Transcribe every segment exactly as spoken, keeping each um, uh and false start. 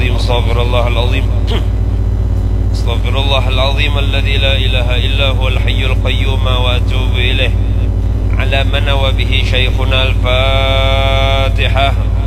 العظيم استغفر الله العظيم استغفر الله العظيم الذي لا إله إلا هو الحي القيوم وأتوب إليه على من وبه شيخنا الفاتحة.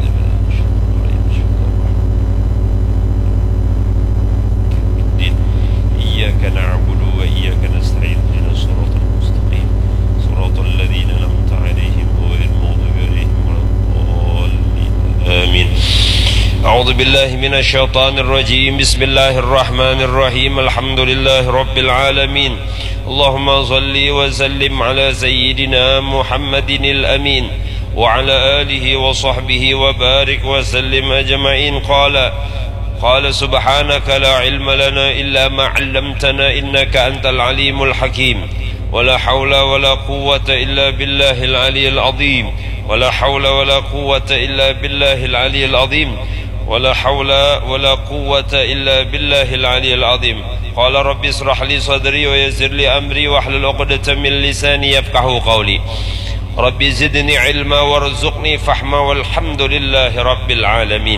إياك نعبد وإياك نستعين اهدنا الصراط المستقيم صراط الذين أنعمت عليهم غير المغضوب عليهم ولا الضالين آمين. أعوذ بالله من الشيطان الرجيم. بسم الله الرحمن الرحيم. الحمد لله رب العالمين. اللهم صل وسلم على سيدنا محمد الأمين وعلى آله وصحبه وبارك وسلم أجمعين. قال قال سبحانك لا علم لنا إلا ما علمتنا إنك أنت العليم الحكيم. ولا حول ولا قوة إلا بالله العلي العظيم. ولا حول ولا قوة إلا بالله العلي العظيم. ولا حول ولا قوة إلا بالله العلي العظيم. قال رب اشرح لي صدري ويسر لي أمري واحلل عقدة من لساني يفقهوا قولي. رب زدني علما وارزقني فهما والحمد لله رب العالمين.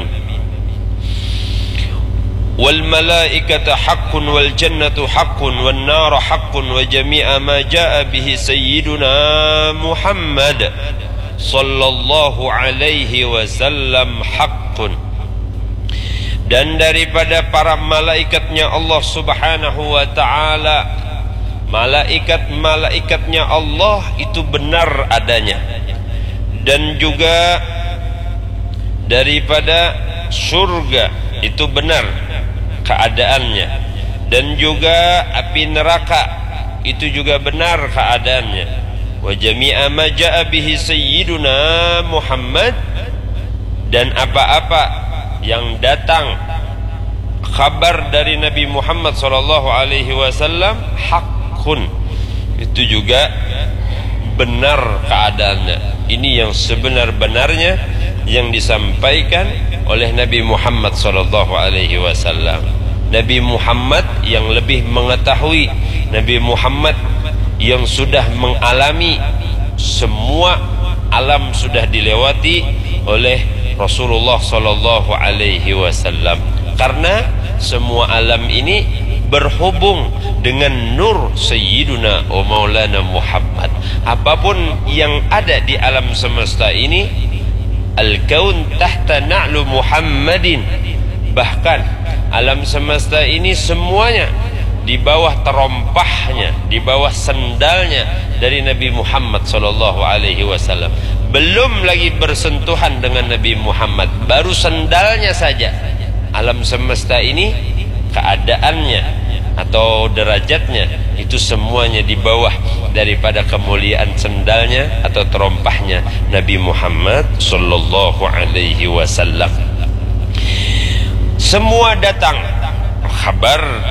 والملائكة حق والجنة حق والنار حق وجميع ما جاء به سيدنا محمد صلى الله عليه وسلم حق. Dan daripada para malaikatnya Allah subhanahu wa ta'ala, malaikat-malaikatnya Allah itu benar adanya. Dan juga daripada surga itu benar keadaannya. Dan juga api neraka itu juga benar keadaannya. Wa jami'a ma ja'a bihi sayyiduna Muhammad, dan apa-apa yang datang kabar dari Nabi Muhammad sallallahu alaihi wasallam hakun, itu juga benar keadaannya. Ini yang sebenar-benarnya yang disampaikan oleh Nabi Muhammad sallallahu alaihi wasallam. Nabi Muhammad yang lebih mengetahui, Nabi Muhammad yang sudah mengalami semua alam sudah dilewati oleh Rasulullah sallallahu alaihi wasallam. Karena semua alam ini berhubung dengan nur Sayyiduna wa Maulana Muhammad. Apapun yang ada di alam semesta ini, al-kaun tahta na'lu Muhammadin. Bahkan alam semesta ini semuanya di bawah terompahnya, di bawah sendalnya dari Nabi Muhammad sallallahu alaihi wasallam. Belum lagi bersentuhan dengan Nabi Muhammad, baru sendalnya saja. Alam semesta ini keadaannya atau derajatnya itu semuanya di bawah daripada kemuliaan sendalnya atau terompahnya Nabi Muhammad sallallahu alaihi wasallam. Semua datang kabar